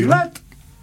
élet!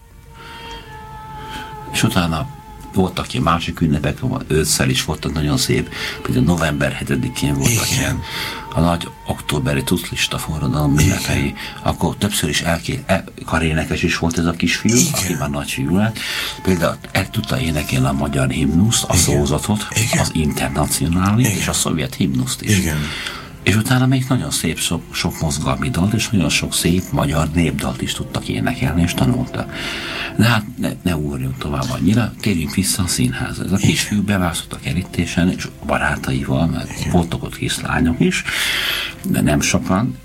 És utána voltak ilyen másik ünnepek, ősszel is voltak nagyon szép, például november 7-én voltak ilyen a nagy októberi tuclista forradalom ünnepei, akkor többször is karénekes is volt ez a kisfiú, aki már nagyfiú lett. Például el tudta énekelni a magyar himnuszt, a szózatot, az internacionális és a szovjet himnuszt is. Igen. És utána még nagyon szép sok mozgalmi dalt, és nagyon sok szép magyar népdalt is tudtak énekelni, és tanultak. De hát ne ugorjunk tovább annyira, térjünk vissza a színházra. Ez a kisfiú bevászott a kerítésen, és a barátaival, mert voltak ott kislányok is, de nem sokan,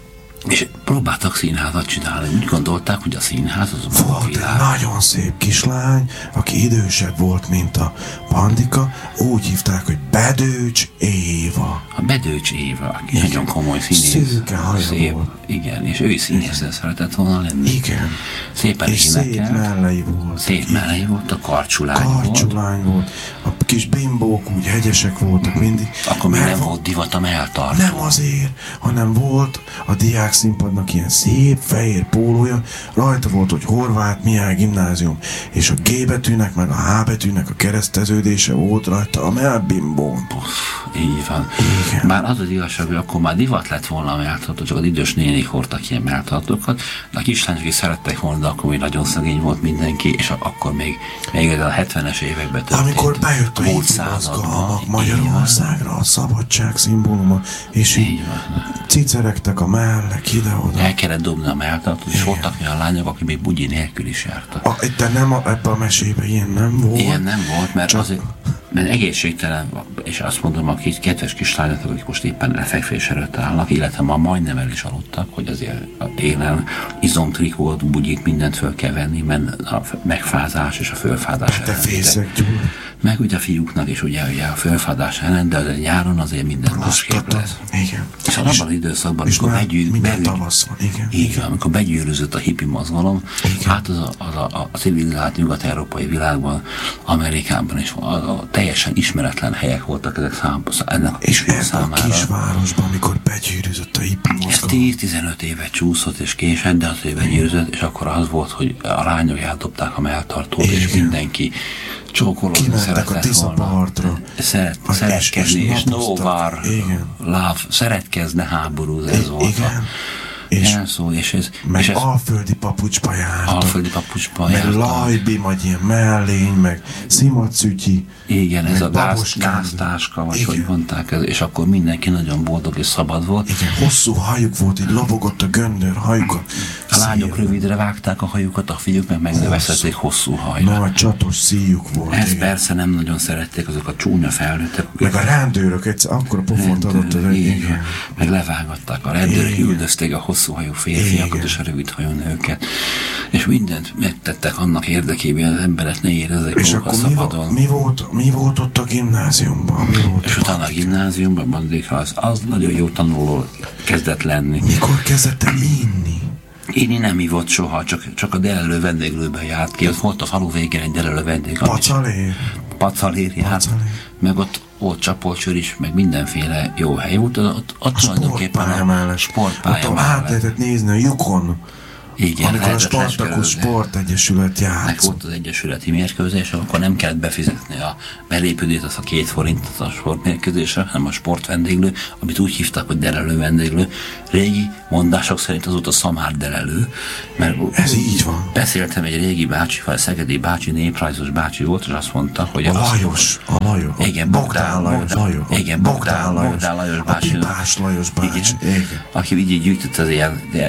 és próbáltak színházat csinálni. Úgy gondolták, hogy a színház az a volt világ. Egy nagyon szép kislány, aki idősebb volt, mint a Pandika, úgy hívták, hogy Bedőcs Éva. A Bedőcs Éva, aki nagyon komoly színész. Szőke haja volt. Igen, és ő is színészen szeretett volna lenni. Igen. Szépen és szép mellei volt. Szép mellei volt, a karcsulány volt. A kis bimbók úgy hegyesek voltak mindig. Akkor még nem volt divat a melltartó. Nem azért, hanem volt a diák színpadnak ilyen szép fehér pólója, rajta volt, hogy Horváth Mihály Gimnázium, és a G betűnek, meg a H betűnek a kereszteződése volt rajta a mellbimbón. Így van. Igen. Bár az az igazság, hogy akkor már divat lett volna a melltartó, csak az idős nénik hordtak ilyen melltartókat, de a kislányok is szerettek volna, de akkor még nagyon szegény volt mindenki, és akkor még ez a 70-es években történt. Amikor bejött a hitvazgalmak Magyarországra, a szabadság szimbóluma, és így ciceregtek a mellek ide-oda. El kellett dobni a melltartót, és voltak olyan lányok, akik még bugyi nélkül is jártak. De nem ebben a mesében ilyen nem volt. Ilyen nem volt, mert azért mert egészségtelen, és azt mondom, a kedves kislányok, akik most éppen lefekvés előtt állnak, illetve ma majdnem el is aludtak, hogy azért a télen izomtrikót, bugyit, mindent föl kell venni, mert a megfázás és a fölfázás ellen. Meg ugye a fiúknak is ugye a fölfázás ellen, de azért nyáron azért minden másképp lesz. Igen. És abban az időszakban, amikor begyűrűzött a hippi mozgalom, hát a civilizált nyugat-európai világban, Amerikában is teljesen ismeretlen helyek voltak ezek ennek a kisfiú számára. És a kisvárosban, amikor begyűrűzött a hippi mozgalom. Ez 10-15 évet csúszott és késett, de azért begyűrűzött, és akkor az volt, hogy a lányok eldobták a melltartót, és mindenki csókolózni szeretett volna. Szeretkezni, és no war, love, szeretkezne, háborúz, ez volt. Meg alföldi papucsba jártak. Alföldi papucsba jártak. Meg lajbi, vagy ilyen mellény, meg szimacütyi. Igen, ez a gáztáska, vagy hogy mondták, és akkor mindenki nagyon boldog és szabad volt. Igen, hosszú hajuk volt, így lobogott a göndör hajukat. A lányok rövidre vágták a hajukat, a fiúk meg megnövesztették hosszú hajra. Nagy csatos szíjuk volt. Ezt persze nem nagyon szerették azok a csúnya felnőttek. Meg a rendőrök egyszer akkor a pofont adott az igen. Meg levágatták a rendőrök, üldözték a hosszú hajú férfiakat és a rövid hajú nőket. És mindent megtettek annak érdekében, hogy az emberek ne érezzék magukat szabadon. Mi volt ott a gimnáziumban? És utána a gimnáziumban az nagyon jó tanuló kezdett lenni. Mikor kezdett el inni? Inni nem ivott soha, csak a delelő vendéglőben járt ki. Ott volt a falu végén egy delelő vendég. Pacalér járt. Meg ott csapolcsőr is, meg mindenféle jó hely volt. Ott tulajdonképpen a sportpálya mellett. Át lehetett nézni a lyukon. Igen, amikor a Spartakusz Sportegyesület játszott. Meg volt az egyesületi mérkőzés, akkor nem kellett befizetni a belépődést, az a 2 forintot a sportmérkőzésre, hanem a sportvendéglő, amit úgy hívtak, hogy delelő vendéglő. Régi mondások szerint az volt a szamár delelő, mert ez így van. Beszéltem egy régi bácsival, szegedi bácsi, néprajzos bácsi volt, és azt mondta, hogy a Lajos. Igen, Bogdán Lajos bácsi. Lajos bácsi. Igen. Aki így gyűjtött az ilyen